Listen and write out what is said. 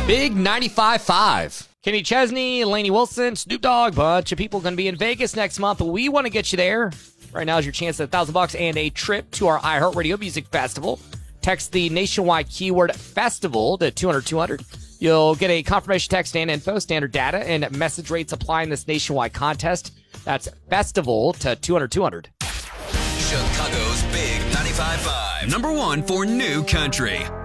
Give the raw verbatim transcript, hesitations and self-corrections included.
Big ninety-five point five. Kenny Chesney, Lainey Wilson, Snoop Dogg, bunch of people going to be in Vegas next month. We want to get you there. Right now is your chance at a thousand bucks and a trip to our iHeartRadio Music Festival. Text the nationwide keyword festival to two hundred two hundred. You'll get a confirmation text and info, standard data, and message rates apply in this nationwide contest. That's festival to two hundred two hundred. Chicago's Big ninety-five point five. Number one for new country.